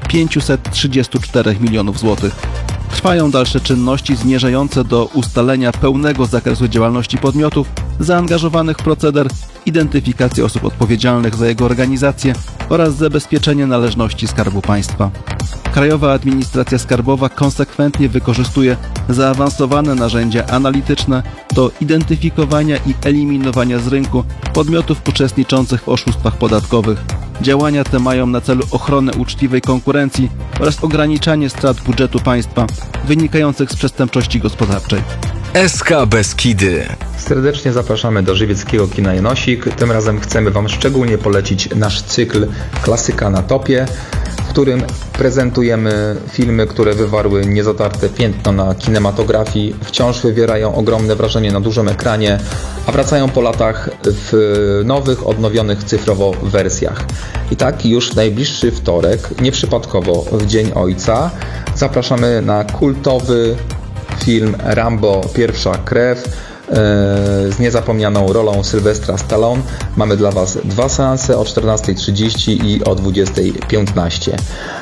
534 milionów złotych. Trwają dalsze czynności zmierzające do ustalenia pełnego zakresu działalności podmiotów zaangażowanych w proceder, identyfikacji osób odpowiedzialnych za jego organizację oraz zabezpieczenie należności Skarbu Państwa. Krajowa Administracja Skarbowa konsekwentnie wykorzystuje zaawansowane narzędzia analityczne do identyfikowania i eliminowania z rynku podmiotów uczestniczących w oszustwach podatkowych. Działania te mają na celu ochronę uczciwej konkurencji oraz ograniczanie strat budżetu państwa wynikających z przestępczości gospodarczej. SK Beskidy. Serdecznie zapraszamy do żywieckiego kina Janosik. Tym razem chcemy Wam szczególnie polecić nasz cykl Klasyka na topie, w którym prezentujemy filmy, które wywarły niezatarte piętno na kinematografii, wciąż wywierają ogromne wrażenie na dużym ekranie, a wracają po latach w nowych, odnowionych cyfrowo wersjach. I tak już najbliższy wtorek, nieprzypadkowo w Dzień Ojca, zapraszamy na kultowy film Rambo – Pierwsza krew z niezapomnianą rolą Sylwestra Stallone. Mamy dla Was 2 seanse o 14:30 i o 20:15.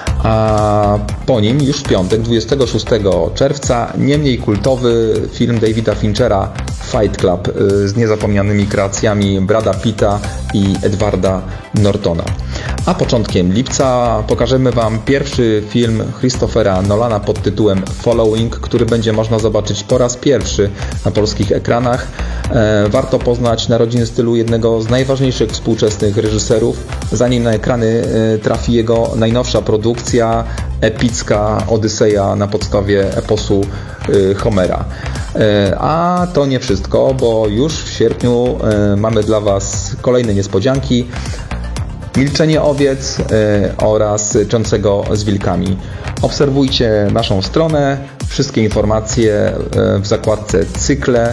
A po nim już w piątek, 26 czerwca, nie mniej kultowy film Davida Finchera Fight Club z niezapomnianymi kreacjami Brada Pitta i Edwarda Nortona. A początkiem lipca pokażemy Wam pierwszy film Christophera Nolana pod tytułem Following, który będzie można zobaczyć po raz pierwszy na polskich ekranach. Warto poznać narodziny stylu jednego z najważniejszych współczesnych reżyserów, zanim na ekrany trafi jego najnowsza produkcja, epicka Odyseja na podstawie eposu Homera. A to nie wszystko, bo już w sierpniu mamy dla Was kolejne niespodzianki. Milczenie owiec oraz Czącego z wilkami. Obserwujcie naszą stronę, wszystkie informacje w zakładce cykle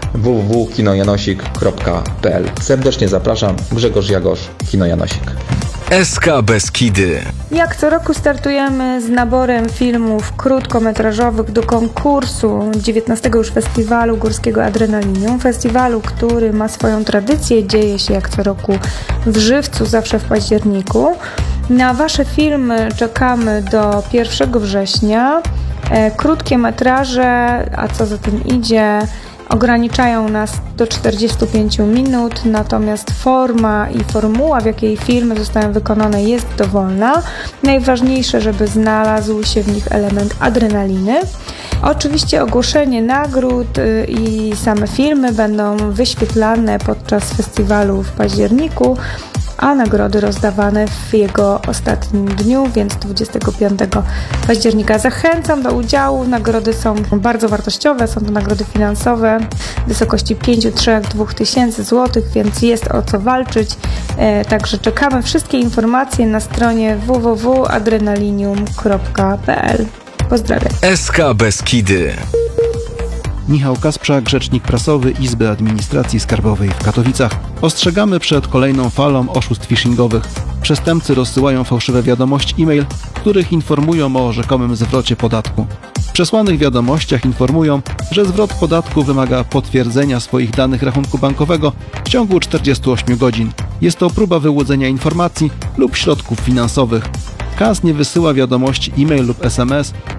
www.kinojanosik.pl. Serdecznie zapraszam, Grzegorz Jagosz, Kino Janosik. SK Beskidy. Jak co roku startujemy z naborem filmów krótkometrażowych do konkursu 19 już Festiwalu Górskiego Adrenalinium. Festiwalu, który ma swoją tradycję, dzieje się jak co roku w Żywcu, zawsze w październiku. Na Wasze filmy czekamy do 1 września. Krótkie metraże, a co za tym idzie, ograniczają nas do 45 minut, natomiast forma i formuła, w jakiej filmy zostają wykonane, jest dowolna. Najważniejsze, żeby znalazł się w nich element adrenaliny. Oczywiście ogłoszenie nagród i same filmy będą wyświetlane podczas festiwalu w październiku, a nagrody rozdawane w jego ostatnim dniu, więc 25 października. Zachęcam do udziału. Nagrody są bardzo wartościowe, są to nagrody finansowe w wysokości 5, 3, 2 tysięcy złotych, więc jest o co walczyć. Także czekamy. Wszystkie informacje na stronie www.adrenalinium.pl. Pozdrawiam. SK Beskidy. Michał Kasprzak, rzecznik prasowy Izby Administracji Skarbowej w Katowicach. Ostrzegamy przed kolejną falą oszustw phishingowych. Przestępcy rozsyłają fałszywe wiadomości e-mail, w których informują o rzekomym zwrocie podatku. W przesłanych wiadomościach informują, że zwrot podatku wymaga potwierdzenia swoich danych rachunku bankowego w ciągu 48 godzin. Jest to próba wyłudzenia informacji lub środków finansowych. KAS nie wysyła wiadomości e-mail lub SMS